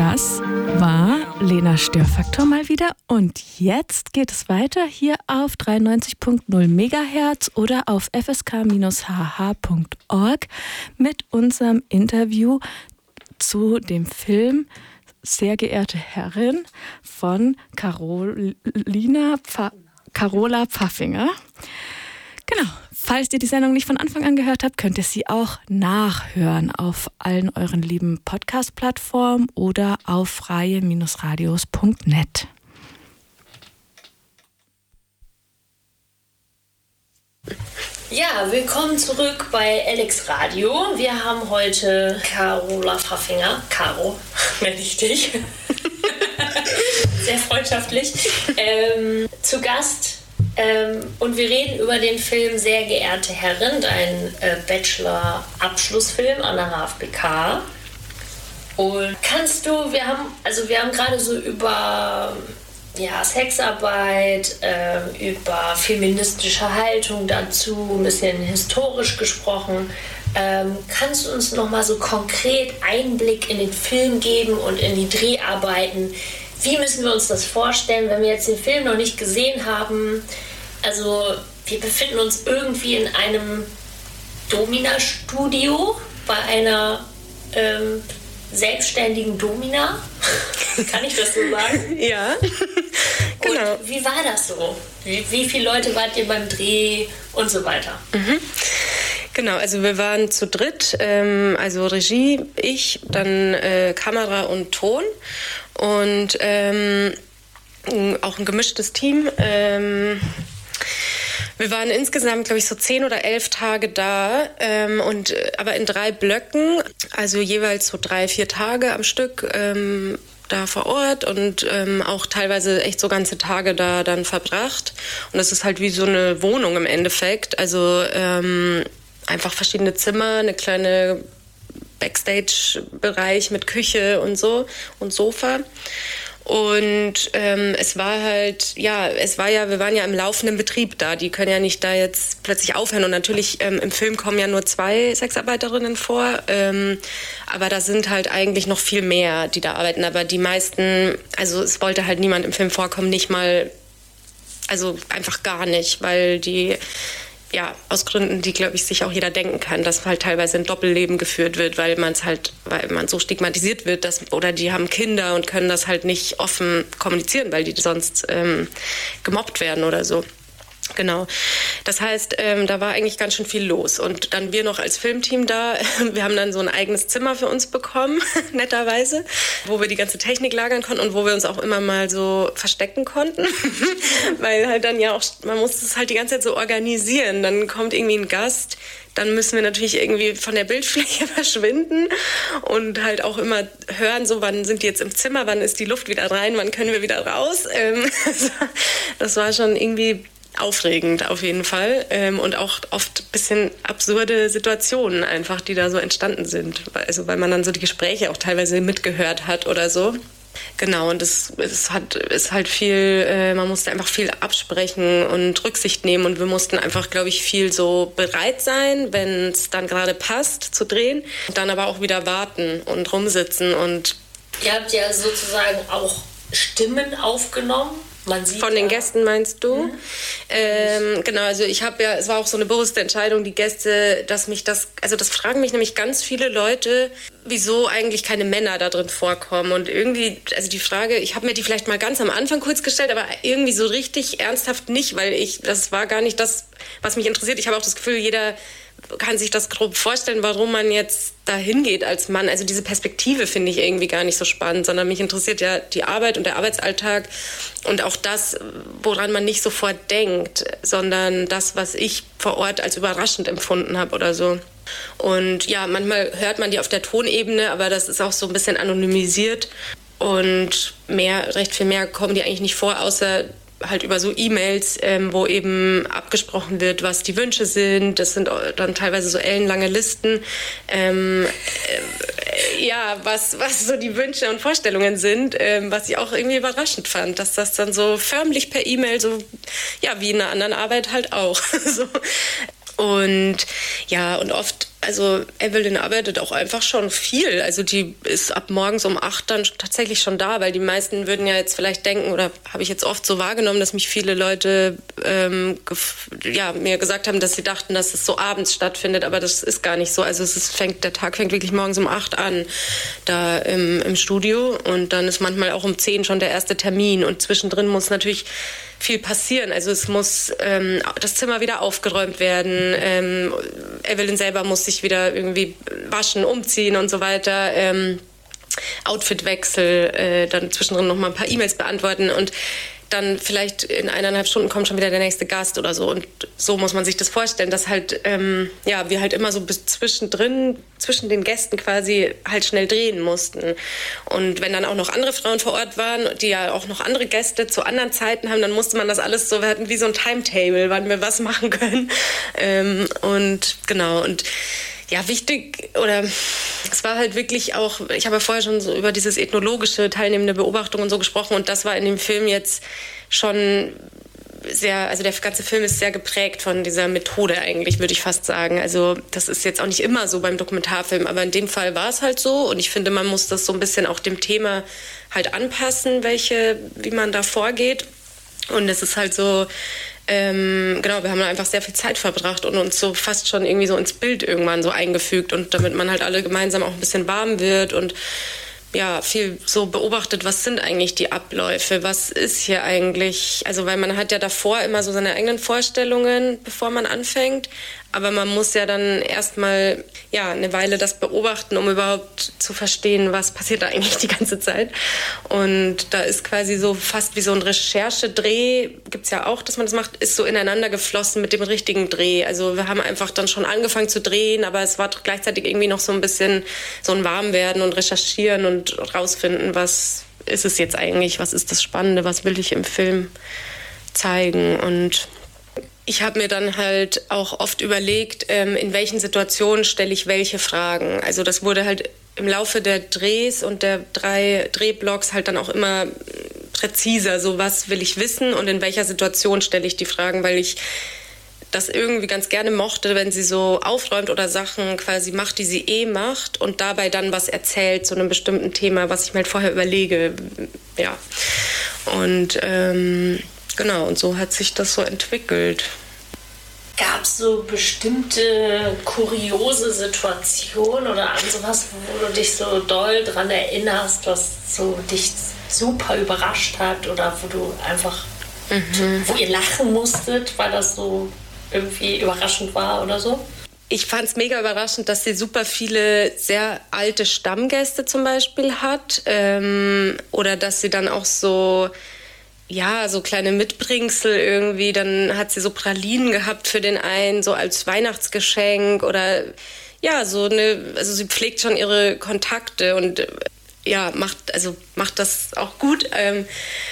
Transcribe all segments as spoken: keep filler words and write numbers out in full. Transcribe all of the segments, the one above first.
Das war Lena Störfaktor mal wieder und jetzt geht es weiter hier auf dreiundneunzig Komma null Megahertz oder auf f s k Bindestrich h h Punkt org mit unserem Interview zu dem Film Sehr geehrte Herrin von Carolina Pfa- Carola Pfaffinger. Genau. Falls ihr die Sendung nicht von Anfang an gehört habt, könnt ihr sie auch nachhören auf allen euren lieben Podcast-Plattformen oder auf freie Radios Punkt net. Ja, willkommen zurück bei Alex Radio. Wir haben heute Carola Pfaffinger, Caro, nenne ich dich, sehr freundschaftlich, ähm, zu Gast. Ähm, und wir reden über den Film Sehr geehrte Herrin, ein äh, Bachelor-Abschlussfilm an der H F B K. Und kannst du, wir haben, also wir haben gerade so über ja, Sexarbeit, äh, über feministische Haltung dazu, ein bisschen historisch gesprochen. Ähm, kannst du uns nochmal so konkret Einblick in den Film geben und in die Dreharbeiten? Wie müssen wir uns das vorstellen, wenn wir jetzt den Film noch nicht gesehen haben? Also wir befinden uns irgendwie in einem Domina-Studio bei einer ähm, selbstständigen Domina. Kann ich das so sagen? Ja, genau. Und wie war das so? Wie, wie viele Leute wart ihr beim Dreh und so weiter? Mhm. Genau, also wir waren zu dritt, ähm, also Regie, ich, dann äh, Kamera und Ton und ähm, auch ein gemischtes Team. Ähm, wir waren insgesamt, glaube ich, so zehn oder elf Tage da, ähm, und aber in drei Blöcken, also jeweils so drei, vier Tage am Stück ähm, da vor Ort und ähm, auch teilweise echt so ganze Tage da dann verbracht. Und das ist halt wie so eine Wohnung im Endeffekt, also ähm, einfach verschiedene Zimmer, eine kleine Backstage-Bereich mit Küche und so und Sofa. Und ähm, es war halt, ja, es war ja, wir waren ja im laufenden Betrieb da. Die können ja nicht da jetzt plötzlich aufhören. Und natürlich ähm, im Film kommen ja nur zwei Sexarbeiterinnen vor. Ähm, aber da sind halt eigentlich noch viel mehr, die da arbeiten. Aber die meisten, also es wollte halt niemand im Film vorkommen, nicht mal, also einfach gar nicht, weil die, ja, aus Gründen, die, glaube ich, sich auch jeder denken kann, dass halt teilweise ein Doppelleben geführt wird, weil man es halt, weil man so stigmatisiert wird, dass, oder die haben Kinder und können das halt nicht offen kommunizieren, weil die sonst ähm, gemobbt werden oder so. Genau. Das heißt, ähm, da war eigentlich ganz schön viel los. Und dann wir noch als Filmteam da, wir haben dann so ein eigenes Zimmer für uns bekommen, netterweise, wo wir die ganze Technik lagern konnten und wo wir uns auch immer mal so verstecken konnten. Weil halt dann ja auch, man muss das halt die ganze Zeit so organisieren. Dann kommt irgendwie ein Gast, dann müssen wir natürlich irgendwie von der Bildfläche verschwinden und halt auch immer hören, so wann sind die jetzt im Zimmer, wann ist die Luft wieder rein, wann können wir wieder raus. Ähm, das war schon irgendwie aufregend auf jeden Fall, ähm, und auch oft ein bisschen absurde Situationen einfach, die da so entstanden sind. Also weil man dann so die Gespräche auch teilweise mitgehört hat oder so. Genau, und es, es hat, ist halt viel, äh, man musste einfach viel absprechen und Rücksicht nehmen und wir mussten einfach, glaube ich, viel so bereit sein, wenn es dann gerade passt, zu drehen. Und dann aber auch wieder warten und rumsitzen und... Ihr habt ja sozusagen auch Stimmen aufgenommen. Man sieht Von den ja. Gästen meinst du? Mhm. Ähm, genau, also ich habe ja, es war auch so eine bewusste Entscheidung, die Gäste, dass mich das, also das fragen mich nämlich ganz viele Leute, wieso eigentlich keine Männer da drin vorkommen. Und irgendwie, also die Frage, ich habe mir die vielleicht mal ganz am Anfang kurz gestellt, aber irgendwie so richtig ernsthaft nicht, weil ich, das war gar nicht das, was mich interessiert. Ich habe auch das Gefühl, jeder kann sich das grob vorstellen, warum man jetzt da hingeht als Mann. Also diese Perspektive finde ich irgendwie gar nicht so spannend, sondern mich interessiert ja die Arbeit und der Arbeitsalltag und auch das, woran man nicht sofort denkt, sondern das, was ich vor Ort als überraschend empfunden habe oder so. Und ja, manchmal hört man die auf der Tonebene, aber das ist auch so ein bisschen anonymisiert und mehr, recht viel mehr kommen die eigentlich nicht vor, außer halt über so E-Mails, ähm, wo eben abgesprochen wird, was die Wünsche sind. Das sind dann teilweise so ellenlange Listen. Ähm, äh, ja, was, was so die Wünsche und Vorstellungen sind, ähm, was ich auch irgendwie überraschend fand, dass das dann so förmlich per E-Mail, so ja, wie in einer anderen Arbeit halt auch. so. Und ja, und oft also Evelyn arbeitet auch einfach schon viel. Also die ist ab morgens um acht dann tatsächlich schon da, weil die meisten würden ja jetzt vielleicht denken, oder habe ich jetzt oft so wahrgenommen, dass mich viele Leute ähm, gef- ja, mir gesagt haben, dass sie dachten, dass es so abends stattfindet, aber das ist gar nicht so. Also es ist, fängt, der Tag fängt wirklich morgens um acht an, da im, im Studio, und dann ist manchmal auch um zehn schon der erste Termin, und zwischendrin muss natürlich viel passieren. Also es muss ähm, das Zimmer wieder aufgeräumt werden. Ähm, Evelyn selber muss sich wieder irgendwie waschen, umziehen und so weiter. Ähm, Outfitwechsel, äh, dann zwischendrin noch mal ein paar E-Mails beantworten, und dann vielleicht in eineinhalb Stunden kommt schon wieder der nächste Gast oder so. Und so muss man sich das vorstellen, dass halt, ähm, ja, wir halt immer so bis zwischendrin, zwischen den Gästen quasi halt schnell drehen mussten. Und wenn dann auch noch andere Frauen vor Ort waren, die ja auch noch andere Gäste zu anderen Zeiten haben, dann musste man das alles so, wir hatten wie so ein Timetable, wann wir was machen können. Ähm, und genau, und ja, wichtig, oder es war halt wirklich auch, ich habe ja vorher schon so über dieses ethnologische, teilnehmende Beobachtung und so gesprochen, und das war in dem Film jetzt schon sehr, also der ganze Film ist sehr geprägt von dieser Methode eigentlich, würde ich fast sagen. Also das ist jetzt auch nicht immer so beim Dokumentarfilm, aber in dem Fall war es halt so, und ich finde, man muss das so ein bisschen auch dem Thema halt anpassen, welche, wie man da vorgeht. Und es ist halt so, ähm, genau, wir haben da einfach sehr viel Zeit verbracht und uns so fast schon irgendwie so ins Bild irgendwann so eingefügt, und damit man halt alle gemeinsam auch ein bisschen warm wird und ja, viel so beobachtet, was sind eigentlich die Abläufe, was ist hier eigentlich, also weil man hat ja davor immer so seine eigenen Vorstellungen, bevor man anfängt, aber man muss ja dann erstmal ja, eine Weile das beobachten, um überhaupt zu verstehen, was passiert da eigentlich die ganze Zeit. Und da ist quasi so fast wie so ein Recherchedreh, gibt's ja auch, dass man das macht, ist so ineinander geflossen mit dem richtigen Dreh. Also wir haben einfach dann schon angefangen zu drehen, aber es war gleichzeitig irgendwie noch so ein bisschen so ein Warmwerden und Recherchieren und rausfinden, was ist es jetzt eigentlich, was ist das Spannende, was will ich im Film zeigen. Und ich habe mir dann halt auch oft überlegt, in welchen Situationen stelle ich welche Fragen. Also das wurde halt im Laufe der Drehs und der drei Drehblocks halt dann auch immer präziser. So, was will ich wissen und in welcher Situation stelle ich die Fragen, weil ich das irgendwie ganz gerne mochte, wenn sie so aufräumt oder Sachen quasi macht, die sie eh macht, und dabei dann was erzählt zu einem bestimmten Thema, was ich mir halt vorher überlege. Ja. Und ähm, genau, und so hat sich das so entwickelt. Gab es so bestimmte kuriose Situationen oder an sowas, wo du dich so doll dran erinnerst, was so dich super überrascht hat, oder wo du einfach, mhm. wo ihr lachen musstet, weil das so irgendwie überraschend war oder so? Ich fand es mega überraschend, dass sie super viele sehr alte Stammgäste zum Beispiel hat, ähm, oder dass sie dann auch so ja, so kleine Mitbringsel irgendwie. Dann hat sie so Pralinen gehabt für den einen, so als Weihnachtsgeschenk, oder ja, so eine, also sie pflegt schon ihre Kontakte und ja, macht, also macht das auch gut. Ähm,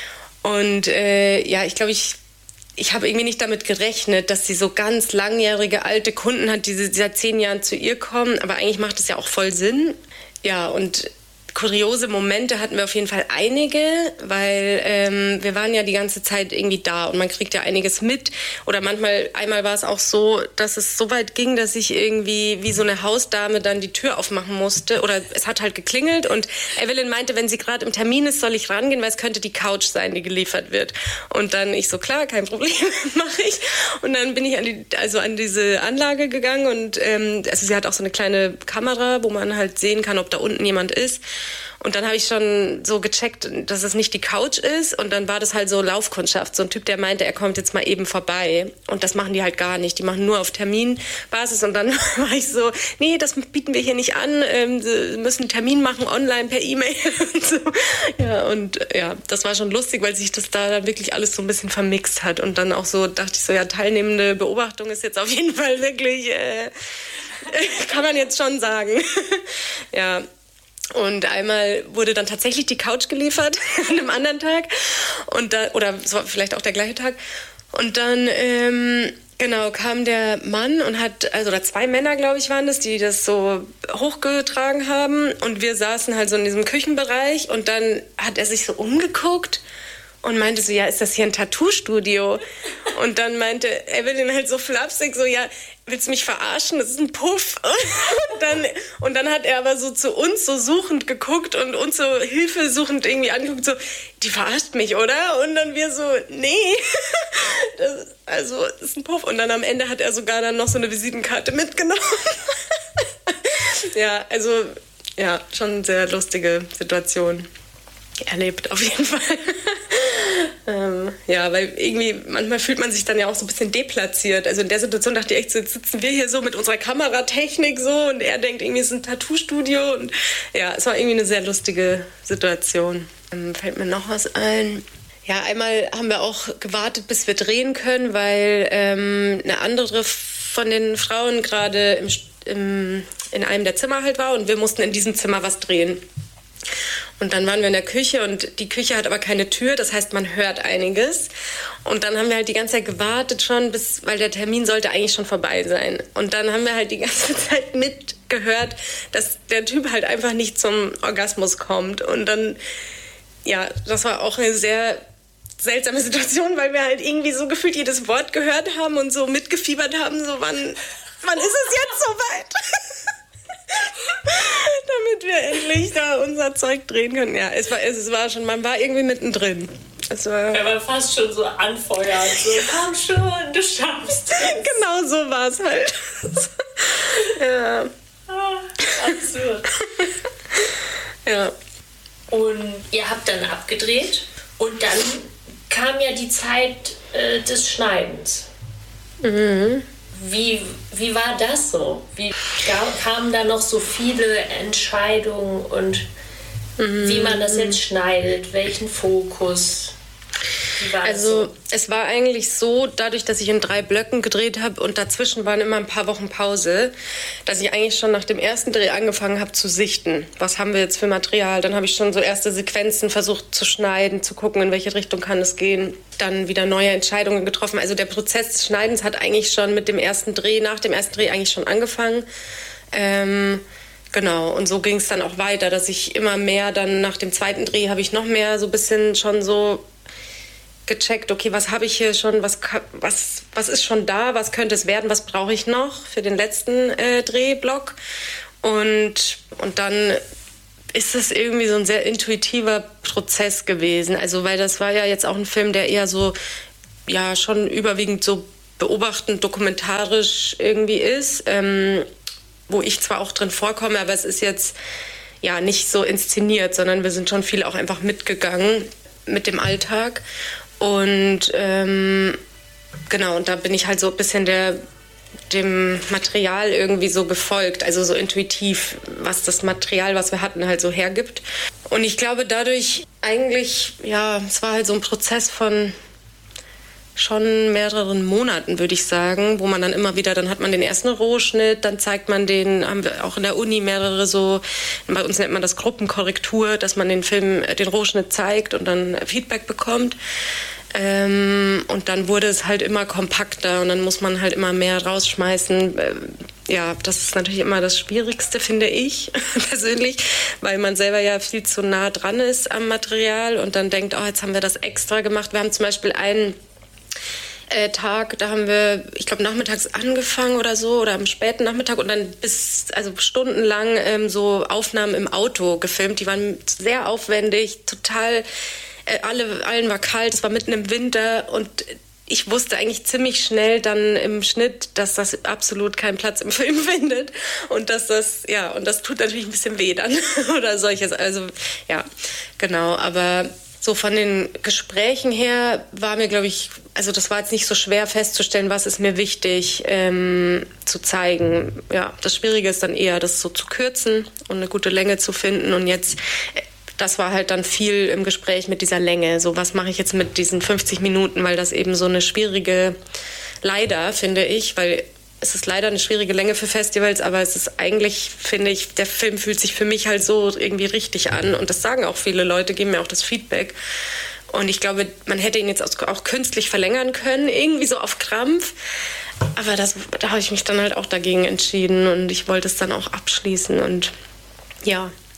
und äh, ja, ich glaube, ich, ich habe irgendwie nicht damit gerechnet, dass sie so ganz langjährige alte Kunden hat, die seit zehn Jahren zu ihr kommen. Aber eigentlich macht es ja auch voll Sinn. Ja, und kuriose Momente hatten wir auf jeden Fall einige, weil ähm, wir waren ja die ganze Zeit irgendwie da und man kriegt ja einiges mit. Oder manchmal, einmal war es auch so, dass es so weit ging, dass ich irgendwie wie so eine Hausdame dann die Tür aufmachen musste. Oder es hat halt geklingelt und Evelyn meinte, wenn sie gerade im Termin ist, soll ich rangehen, weil es könnte die Couch sein, die geliefert wird. Und dann ich so, klar, kein Problem, mache ich. Und dann bin ich an, die, also an diese Anlage gegangen und ähm, also sie hat auch so eine kleine Kamera, wo man halt sehen kann, ob da unten jemand ist. Und dann habe ich schon so gecheckt, dass es nicht die Couch ist. Und dann war das halt so Laufkundschaft. So ein Typ, der meinte, er kommt jetzt mal eben vorbei. Und das machen die halt gar nicht. Die machen nur auf Terminbasis. Und dann war ich so, nee, das bieten wir hier nicht an. Ähm, sie müssen einen Termin machen, online, per E-Mail und so. Ja, und ja, das war schon lustig, weil sich das da dann wirklich alles so ein bisschen vermixt hat. Und dann auch so dachte ich so, ja, teilnehmende Beobachtung ist jetzt auf jeden Fall wirklich, äh, kann man jetzt schon sagen. Ja. Und einmal wurde dann tatsächlich die Couch geliefert an einem anderen Tag und da, oder so, vielleicht auch der gleiche Tag. Und dann ähm, genau kam der Mann und hat, also oder zwei Männer, glaube ich, waren das, die das so hochgetragen haben. Und wir saßen halt so in diesem Küchenbereich und dann hat er sich so umgeguckt und meinte so, ja, ist das hier ein Tattoo-Studio? Und dann meinte Evelyn halt so flapsig, so, ja, willst du mich verarschen? Das ist ein Puff. Und dann, und dann hat er aber so zu uns so suchend geguckt und uns so hilfesuchend irgendwie angeguckt, so, die verarscht mich, oder? Und dann wir so, nee, das, also, das ist ein Puff. Und dann am Ende hat er sogar dann noch so eine Visitenkarte mitgenommen. Ja, also, ja, schon eine sehr lustige Situation erlebt, auf jeden Fall. ähm, ja, weil irgendwie, manchmal fühlt man sich dann ja auch so ein bisschen deplatziert. Also in der Situation dachte ich echt, so, jetzt sitzen wir hier so mit unserer Kameratechnik so und er denkt irgendwie, es ist ein Tattoo-Studio. Und ja, es war irgendwie eine sehr lustige Situation. Ähm, fällt mir noch was ein? Ja, einmal haben wir auch gewartet, bis wir drehen können, weil ähm, eine andere von den Frauen gerade im, im, in einem der Zimmer halt war und wir mussten in diesem Zimmer was drehen. Und dann waren wir in der Küche und die Küche hat aber keine Tür, das heißt, man hört einiges. Und dann haben wir halt die ganze Zeit gewartet schon, bis, weil der Termin sollte eigentlich schon vorbei sein. Und dann haben wir halt die ganze Zeit mitgehört, dass der Typ halt einfach nicht zum Orgasmus kommt. Und dann, ja, das war auch eine sehr seltsame Situation, weil wir halt irgendwie so gefühlt jedes Wort gehört haben und so mitgefiebert haben, so wann, wann ist es jetzt soweit? Damit wir endlich da unser Zeug drehen können. Ja, es war, es war schon, man war irgendwie mittendrin. Es war, er war fast schon so anfeuert, so, komm schon, du schaffst es. Genau so war es halt. Ja. Ah, absurd. Ja. Und ihr habt dann abgedreht und dann kam ja die Zeit äh, des Schneidens. Mhm. Wie, wie war das so? Wie gab, kamen da noch so viele Entscheidungen und mhm. wie man das jetzt schneidet, welchen Fokus? Wie war also das so? Es war eigentlich so, dadurch, dass ich in drei Blöcken gedreht habe und dazwischen waren immer ein paar Wochen Pause, dass ich eigentlich schon nach dem ersten Dreh angefangen habe zu sichten. Was haben wir jetzt für Material? Dann habe ich schon so erste Sequenzen versucht zu schneiden, zu gucken, in welche Richtung kann es gehen. Dann wieder neue Entscheidungen getroffen. Also der Prozess des Schneidens hat eigentlich schon mit dem ersten Dreh, nach dem ersten Dreh eigentlich schon angefangen. Ähm, genau, und so ging es dann auch weiter, dass ich immer mehr dann nach dem zweiten Dreh habe ich noch mehr so ein bisschen schon so gecheckt, okay, was habe ich hier schon, was, was, was ist schon da, was könnte es werden, was brauche ich noch für den letzten äh, Drehblock. Und, und dann ist es irgendwie so ein sehr intuitiver Prozess gewesen. Also, weil das war ja jetzt auch ein Film, der eher so, ja, schon überwiegend so beobachtend, dokumentarisch irgendwie ist, ähm, wo ich zwar auch drin vorkomme, aber es ist jetzt ja nicht so inszeniert, sondern wir sind schon viel auch einfach mitgegangen mit dem Alltag. Und ähm, genau, und da bin ich halt so ein bisschen der, dem Material irgendwie so gefolgt, also so intuitiv, was das Material, was wir hatten, halt so hergibt. Und ich glaube dadurch eigentlich, ja, es war halt so ein Prozess von schon mehreren Monaten, würde ich sagen, wo man dann immer wieder, dann hat man den ersten Rohschnitt, dann zeigt man den, haben wir auch in der Uni mehrere so, bei uns nennt man das Gruppenkorrektur, dass man den Film, den Rohschnitt zeigt und dann Feedback bekommt. Ähm, und dann wurde es halt immer kompakter und dann muss man halt immer mehr rausschmeißen. Ähm, ja, das ist natürlich immer das Schwierigste, finde ich persönlich, weil man selber ja viel zu nah dran ist am Material und dann denkt, oh, jetzt haben wir das extra gemacht. Wir haben zum Beispiel einen Äh, Tag, da haben wir, ich glaube, nachmittags angefangen oder so, oder am späten Nachmittag und dann bis, also stundenlang ähm, so Aufnahmen im Auto gefilmt. Die waren sehr aufwendig, total, äh, alle, allen war kalt, es war mitten im Winter und ich wusste eigentlich ziemlich schnell dann im Schnitt, dass das absolut keinen Platz im Film findet und dass das, ja, und das tut natürlich ein bisschen weh dann oder solches, also ja, genau, aber so von den Gesprächen her war mir, glaube ich, also das war jetzt nicht so schwer festzustellen, was ist mir wichtig ähm, zu zeigen. Ja, das Schwierige ist dann eher, das so zu kürzen und eine gute Länge zu finden. Und jetzt, das war halt dann viel im Gespräch mit dieser Länge. So, was mache ich jetzt mit diesen fünfzig Minuten, weil das eben so eine schwierige, leider finde ich, weil es ist leider eine schwierige Länge für Festivals, aber es ist eigentlich, finde ich, der Film fühlt sich für mich halt so irgendwie richtig an. Und das sagen auch viele Leute, geben mir auch das Feedback. Und ich glaube, man hätte ihn jetzt auch künstlich verlängern können, irgendwie so auf Krampf. Aber das, da habe ich mich dann halt auch dagegen entschieden und ich wollte es dann auch abschließen. Und ja,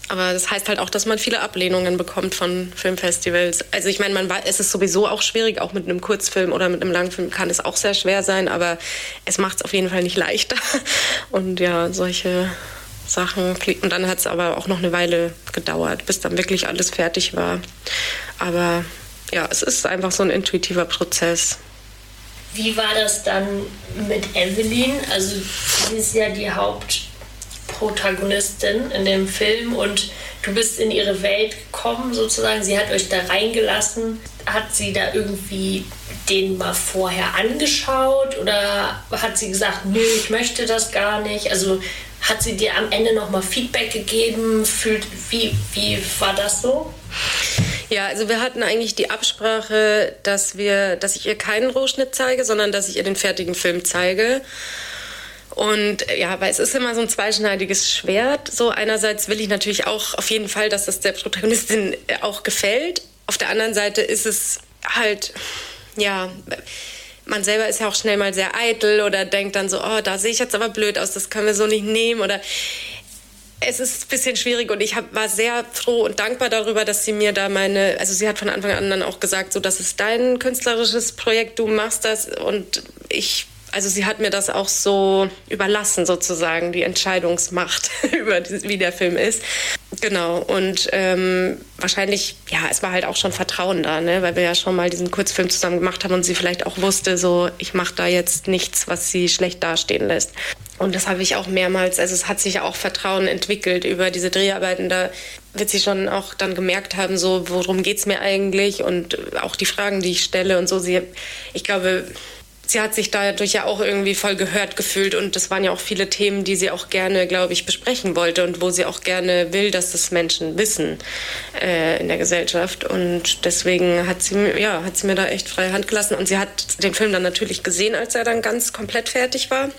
Aber das heißt halt auch, dass man viele Ablehnungen bekommt von Filmfestivals. Also ich meine, man weiß, es ist sowieso auch schwierig, auch mit einem Kurzfilm oder mit einem Langfilm kann es auch sehr schwer sein, aber es macht es auf jeden Fall nicht leichter. Und ja, solche Sachen. Und dann hat es aber auch noch eine Weile gedauert, bis dann wirklich alles fertig war. Aber ja, es ist einfach so ein intuitiver Prozess. Wie war das dann mit Evelyn? Also sie ist ja die Hauptprotagonistin in dem Film und du bist in ihre Welt gekommen sozusagen. Sie hat euch da reingelassen. Hat sie da irgendwie den mal vorher angeschaut oder hat sie gesagt, nö, ich möchte das gar nicht? Also hat sie dir am Ende nochmal Feedback gegeben? Fühlt, wie, wie war das so? Ja, also wir hatten eigentlich die Absprache, dass wir, dass ich ihr keinen Rohschnitt zeige, sondern dass ich ihr den fertigen Film zeige. Und ja, weil es ist immer so ein zweischneidiges Schwert. So einerseits will ich natürlich auch auf jeden Fall, dass das der Protagonistin auch gefällt. Auf der anderen Seite ist es halt, ja, man selber ist ja auch schnell mal sehr eitel oder denkt dann so, oh, da sehe ich jetzt aber blöd aus, das können wir so nicht nehmen oder es ist ein bisschen schwierig und ich hab, war sehr froh und dankbar darüber, dass sie mir da meine, also sie hat von Anfang an dann auch gesagt, so, das ist dein künstlerisches Projekt, du machst das und ich, also sie hat mir das auch so überlassen sozusagen, die Entscheidungsmacht über die, wie der Film ist. Genau und ähm, wahrscheinlich, ja, es war halt auch schon Vertrauen da, ne, weil wir ja schon mal diesen Kurzfilm zusammen gemacht haben und sie vielleicht auch wusste, so, ich mache da jetzt nichts, was sie schlecht dastehen lässt. Und das habe ich auch mehrmals, also es hat sich auch Vertrauen entwickelt über diese Dreharbeiten. Da wird sie schon auch dann gemerkt haben, so, worum geht's mir eigentlich und auch die Fragen, die ich stelle und so. Sie, ich glaube, sie hat sich dadurch ja auch irgendwie voll gehört gefühlt und das waren ja auch viele Themen, die sie auch gerne, glaube ich, besprechen wollte und wo sie auch gerne will, dass das Menschen wissen äh, in der Gesellschaft. Und deswegen hat sie, ja, hat sie mir da echt freie Hand gelassen und sie hat den Film dann natürlich gesehen, als er dann ganz komplett fertig war.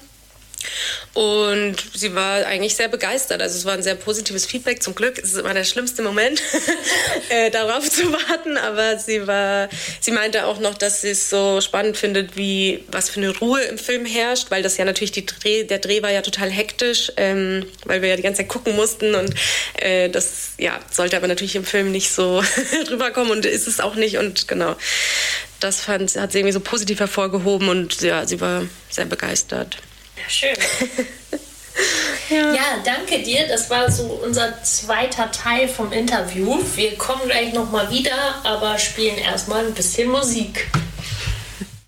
Und sie war eigentlich sehr begeistert. Also es war ein sehr positives Feedback. Zum Glück ist es immer der schlimmste Moment, äh, darauf zu warten. Aber sie war, sie meinte auch noch, dass sie es so spannend findet, wie was für eine Ruhe im Film herrscht, weil das ja natürlich die Dreh, der Dreh war ja total hektisch, ähm, weil wir ja die ganze Zeit gucken mussten und äh, das ja sollte aber natürlich im Film nicht so rüberkommen und ist es auch nicht. Und genau, das fand, hat sie irgendwie so positiv hervorgehoben und ja, sie war sehr begeistert. Ja, schön. ja. ja, danke dir. Das war so unser zweiter Teil vom Interview. Wir kommen gleich nochmal wieder, aber spielen erstmal ein bisschen Musik.